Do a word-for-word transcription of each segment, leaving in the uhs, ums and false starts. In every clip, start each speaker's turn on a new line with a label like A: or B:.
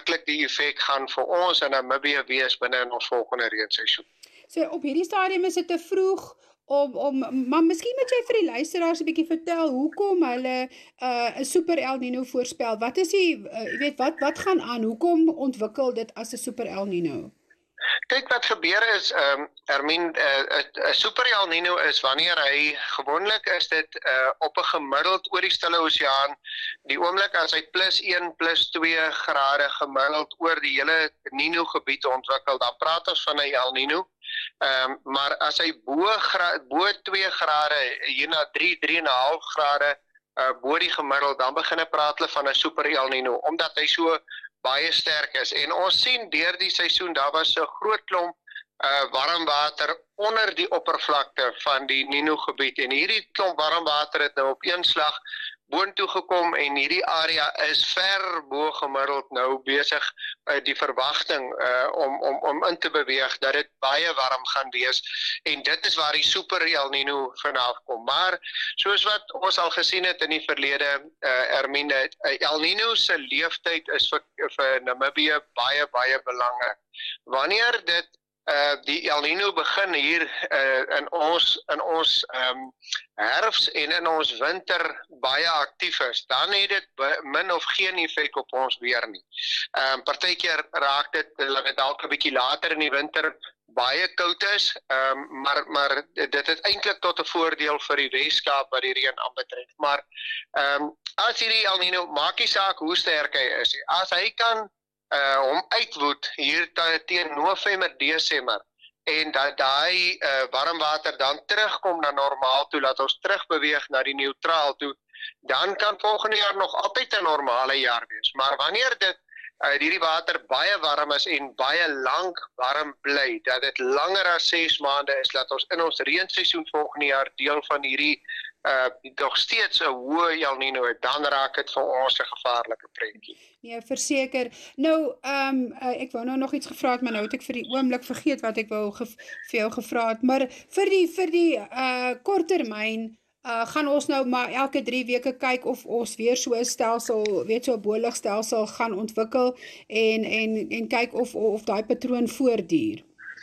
A: werklik die effek gaan vir ons in Namibië wees binne in ons volgende reenseisoen.
B: So op hierdie stadium is dit te vroeg om, om maar miskien moet jy vir die luisteraars 'n bietjie vertel hoekom hulle 'n uh, super El Nino voorspel. Wat is die, uh, jy weet, wat, wat gaan aan? Hoekom ontwikkel dit as 'n super El Nino?
A: Kyk, wat gebeur is, um, Ermien, 'n uh, uh, super El Nino is wanneer hy, gewoonlik is dit uh, op 'n gemiddeld oor die Stille Oseaan, die oomblik as hy plus een, plus twee grade gemiddeld oor die hele Nino gebied ontwikkel, dan praat ons van 'n El Nino. Um, maar as hy bo, bo twee grade, hier na drie, drie en 'n half grade uh, bo die gemiddeld, dan begin hy praat hulle van 'n super El Nino, omdat hy so baie sterk is. En ons sien deur die seisoen, daar was 'n groot klomp uh, warm water onder die oppervlakte van die Nino gebied, en hierdie klomp warm water het nou op een slag boontoe gekom, en hierdie area is ver bo gemiddeld nou besig uh, die verwagting uh, om, om, om in te beweeg, dat dit baie warm gaan wees, en dit is waar die super El Nino vanaf kom. Maar soos wat ons al gesien het in die verlede, uh, Ermine, El Nino se leeftyd is vir, vir Namibië baie, baie belangrik. Wanneer dit Uh, die El Nino begin hier uh, in ons, in ons um, herfs en in ons winter baie aktief is, dan het dit min of geen effek op ons weer nie. Um, partykeer raak dit, laat dit dalk 'n bietjie later in die winter baie koud is, um, maar, maar dit is eintlik tot 'n voordeel vir die Weskaap wat die reën aanbetref. Maar um, as hierdie El Nino, maak nie saak hoe sterk hy is, as hy kan Uh, om uitwoed hier teen November, Desember, en dat daai uh, warmwater dan terugkom na normaal toe, laat ons terugbeweeg na die neutraal toe, dan kan volgende jaar nog altyd 'n normale jaar wees. Maar wanneer dit uh, hierdie water baie warm is en baie lank warm bly, dat dit langer as ses maande is, laat ons in ons reenseisoen volgende jaar deel van hierdie uh, nog steeds 'n hoë El Nino het, dan raak dit vir ons 'n gevaarlike prentjie.
B: Nee, verseker. Nou, um, uh, ek wou nou nog iets gevra het, maar nou het ek vir die oomblik vergeet wat ek wou vir jou gevra het, maar vir die, vir die uh, korttermyn, uh, gaan ons nou maar elke drie weke kyk of ons weer so 'n stelsel, weet so 'n boligstelsel gaan ontwikkel, en, en, en kyk of, of daai patroon voortduur.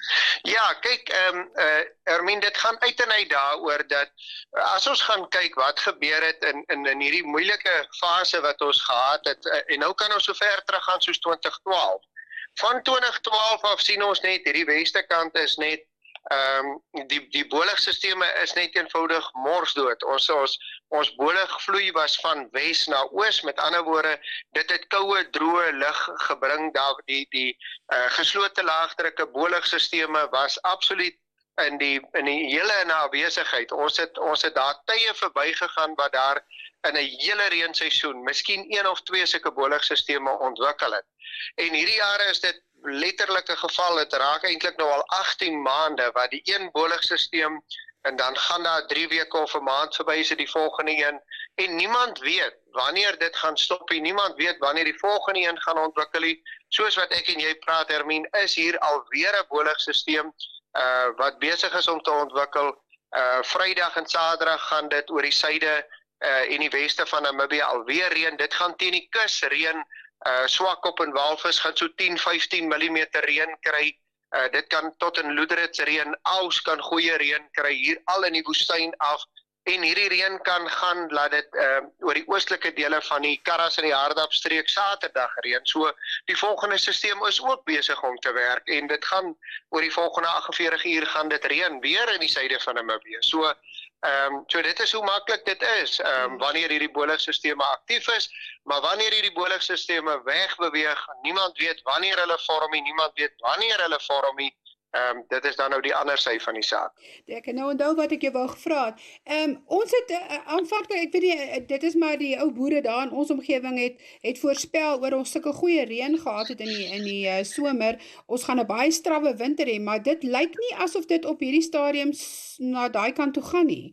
A: Ja, kyk, um, uh, Ermien, dit gaan uit en uit daaroor dat uh, as ons gaan kyk wat gebeur het in, in, in hierdie moeilike fase wat ons gehad het, uh, en nou kan ons so ver terug gaan soos twintig twaalf. Van twintig twaalf af sien ons net, hierdie weste kant is net, um, die, die boligstelsels is net eenvoudig morsdood. Ons, ons, ons boligvloei was van wes na oos, met ander woorde, dit het koue, droë lug gebring, daar die, die uh, geslote laagdrukke boligstelsels was absoluut in die, in die hele nawesigheid. Ons het, ons het daar tye verbygegaan wat daar in 'n hele reenseisoen, miskien een of twee sulke boligstelsels ontwikkel het. En hierdie jare is dit letterlike geval, het raak eintlik nou al agttien maande, wat die een boligstelsel, en dan gaan daar drie weke of 'n maand verby, is dit die volgende een, en niemand weet wanneer dit gaan stop, en niemand weet wanneer die volgende een gaan ontwikkel. Soos wat ek en jy praat, Hermien, is hier alweer 'n boligstelsel uh, wat besig is om te ontwikkel. Uh, Vrydag en Saterdag gaan dit oor die suide uh, en die weste van Namibië alweer reën. Dit gaan teen die kus reën. Uh, Swakop en Walvis gaan so tien, vyftien millimeter reën kry. Uh, dit kan tot in Loederitz reën, Aus kan goeie reën kry, hier al in die woestyn af. En hierdie reën kan gaan, laat dit uh, oor die oostelike dele van die Karras en die Hardap-streek Saterdag reën. So die volgende stelsel is ook besig om te werk, en dit gaan oor die volgende agt en veertig uur gaan dit reën weer in die suide van Namibië. So Um, so dit is hoe maklik dit is, um, wanneer hierdie boligstelsels aktief is, maar wanneer hierdie boligstelsels wegbeweeg, niemand weet wanneer hulle vorm nie, niemand weet wanneer hulle vorm nie, um, dit is dan nou die ander sy van die saak.
B: Ek kan nou onthou wat ek jou wou gevra het. Um, ons het uh, aanvanklik, ek weet nie, dit is maar die ou boere daar in ons omgewing het, het voorspel oor ons sulke goeie reën gehad het in die, in die uh, somer, ons gaan 'n baie strawwe winter hê, maar dit lyk nie asof dit op hierdie stadium na daai kant toe gaan nie.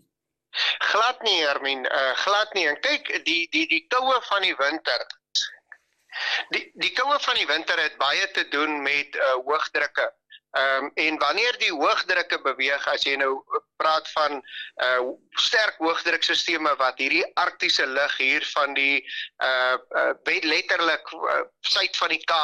A: Glad nie, Hermien, uh, glad nie. En kyk, die, die, die koue van die winter, die, die koue van die winter het baie te doen met uh, hoogdrukke. Um, en wanneer die hoogdrukke beweeg, as jy nou praat van uh, sterk hoogdrukstelsels wat hierdie arktiese lug hier van die uh, uh, letterlik uh, suid van die Kaap